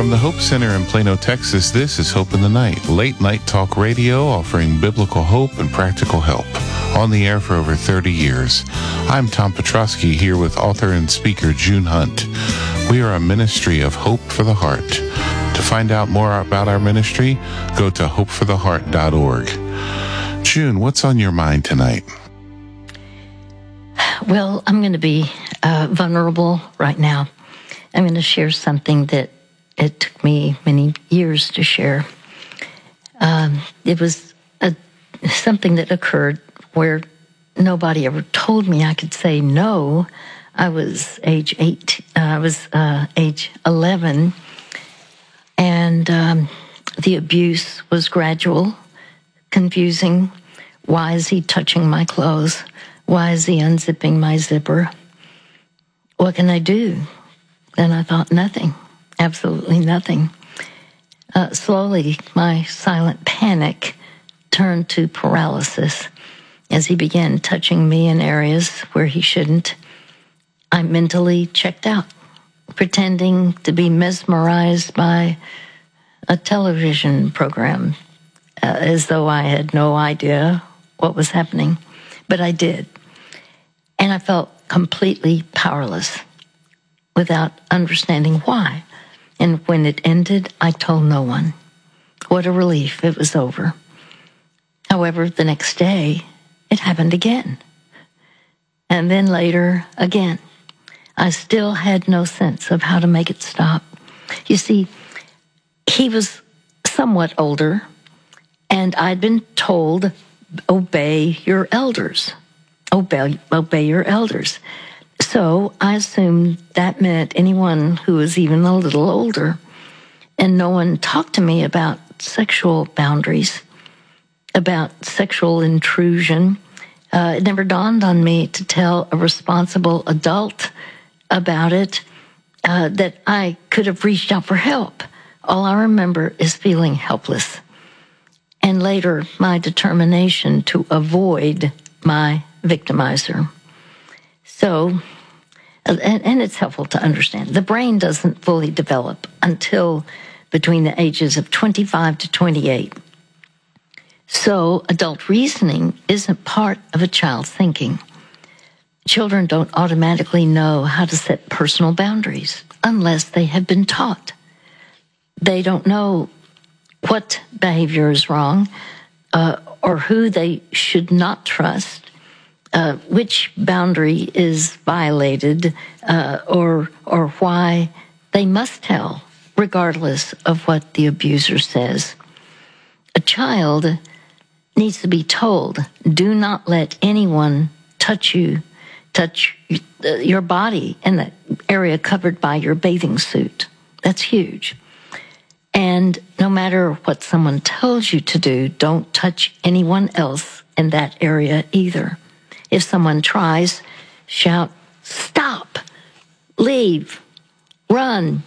From the Hope Center in Plano, Texas, this is Hope in the Night, late night talk radio offering biblical hope and practical help. On the air for over 30 years. I'm Tom Petrosky here with author and speaker June Hunt. We are a ministry of hope for the heart. To find out more about our ministry, go to hopefortheheart.org. June, what's on your mind tonight? Well, I'm going to be vulnerable right now. I'm going to share something that it took me many years to share. It was something that occurred where nobody ever told me I could say no. I was age 11, and the abuse was gradual, confusing. Why is he touching my clothes? Why is he unzipping my zipper? What can I do? And I thought, nothing. Absolutely nothing. Slowly, my silent panic turned to paralysis as he began touching me in areas where he shouldn't. I mentally checked out, pretending to be mesmerized by a television program, as though I had no idea what was happening. But I did. And I felt completely powerless without understanding why. And when it ended, I told no one. What a relief, it was over. However, the next day, it happened again. And then later, again. I still had no sense of how to make it stop. You see, he was somewhat older, and I'd been told, obey your elders. Obey your elders. So I assumed that meant anyone who was even a little older. And no one talked to me about sexual boundaries, about sexual intrusion. It never dawned on me to tell a responsible adult about it, that I could have reached out for help. All I remember is feeling helpless. And later, my determination to avoid my victimizer. So, and it's helpful to understand, the brain doesn't fully develop until between the ages of 25 to 28. So, adult reasoning isn't part of a child's thinking. Children don't automatically know how to set personal boundaries unless they have been taught. They don't know what behavior is wrong, or who they should not trust, which boundary is violated, or why they must tell, regardless of what the abuser says. A child needs to be told, do not let anyone touch your body in the area covered by your bathing suit. That's huge. And no matter what someone tells you to do, don't touch anyone else in that area either. If someone tries, shout, stop, leave, run.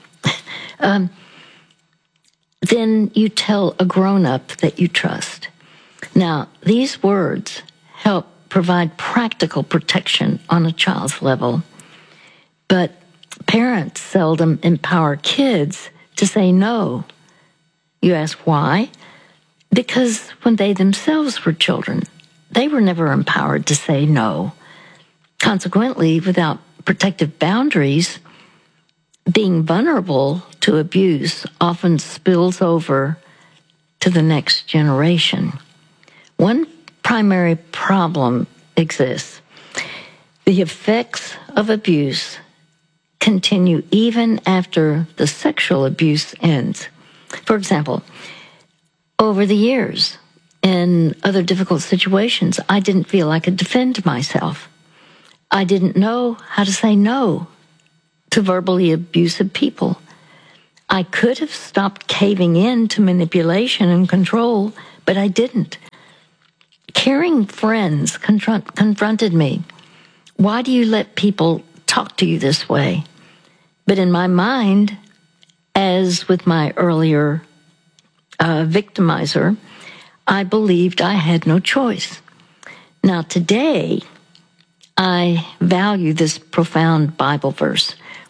Then you tell a grown-up that you trust. Now, these words help provide practical protection on a child's level, but parents seldom empower kids to say no. You ask why? Because when they themselves were children, they were never empowered to say no. Consequently, without protective boundaries, being vulnerable to abuse often spills over to the next generation. One primary problem exists. The effects of abuse continue even after the sexual abuse ends. For example, over the years, in other difficult situations, I didn't feel I could defend myself. I didn't know how to say no to verbally abusive people. I could have stopped caving in to manipulation and control, but I didn't. Caring friends confronted me. Why do you let people talk to you this way? But in my mind, as with my earlier victimizer, I believed I had no choice. Now today, I value this profound Bible verse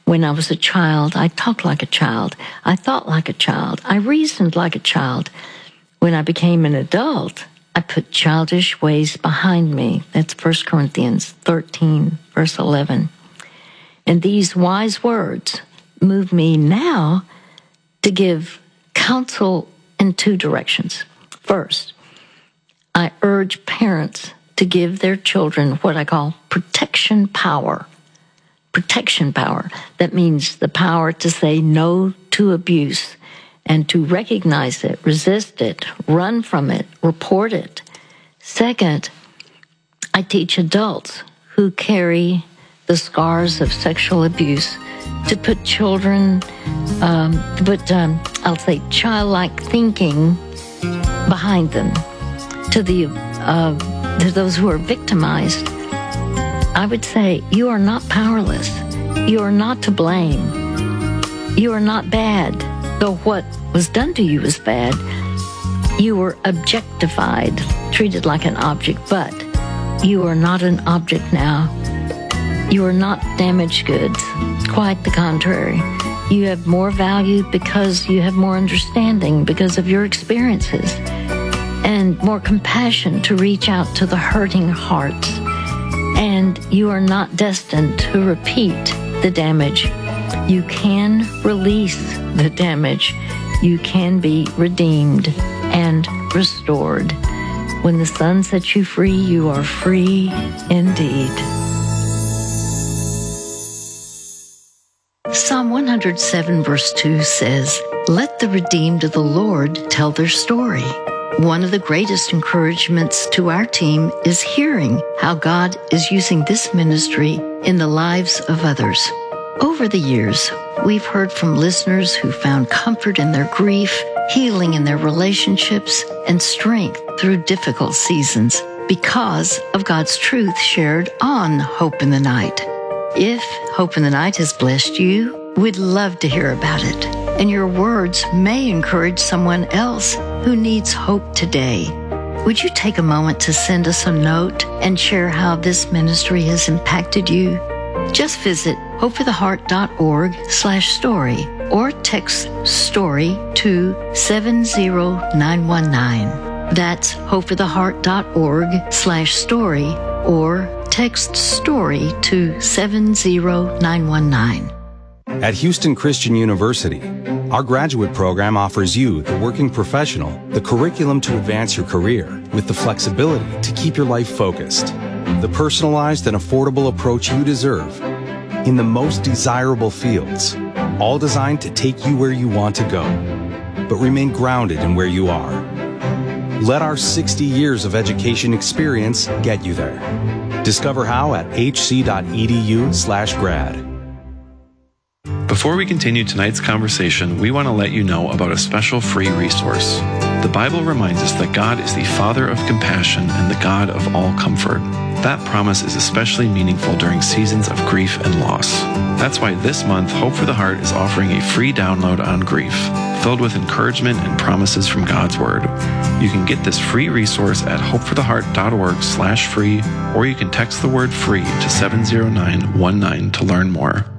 When I was a child, I talked like a child. I thought like a child. I reasoned like a child. When I became an adult, I put childish ways behind me. That's 1 Corinthians 13, verse 11. And these wise words move me now to give counsel in two directions. First, I urge parents to give their children what I call protection power. Protection power. That means the power to say no to abuse and to recognize it, resist it, run from it, report it. Second, I teach adults who carry the scars of sexual abuse to put children, I'll say childlike thinking behind them. To those who are victimized, I would say, you are not powerless. You are not to blame. You are not bad. Though what was done to you was bad, you were objectified, treated like an object, but you are not an object now. You are not damaged goods. Quite the contrary. You have more value because you have more understanding because of your experiences and more compassion to reach out to the hurting hearts. And you are not destined to repeat the damage. You can release the damage. You can be redeemed and restored. When the Son sets you free, you are free indeed. Psalm 107 verse 2 says, "Let the redeemed of the Lord tell their story." One of the greatest encouragements to our team is hearing how God is using this ministry in the lives of others. Over the years, we've heard from listeners who found comfort in their grief, healing in their relationships, and strength through difficult seasons because of God's truth shared on Hope in the Night. If Hope in the Night has blessed you, we'd love to hear about it. And your words may encourage someone else who needs hope today. Would you take a moment to send us a note and share how this ministry has impacted you? Just visit hopefortheheart.org/story or text STORY to 70919. That's hopefortheheart.org/story or text STORY to 70919. At Houston Christian University, our graduate program offers you, the working professional, the curriculum to advance your career with the flexibility to keep your life focused, the personalized and affordable approach you deserve in the most desirable fields, all designed to take you where you want to go, but remain grounded in where you are. Let our 60 years of education experience get you there. Discover how at hc.edu/grad. Before we continue tonight's conversation, we want to let you know about a special free resource. The Bible reminds us that God is the Father of compassion and the God of all comfort. That promise is especially meaningful during seasons of grief and loss. That's why this month, Hope for the Heart is offering a free download on grief, filled with encouragement and promises from God's Word. You can get this free resource at hopefortheheart.org/free, or you can text the word FREE to 70919 to learn more.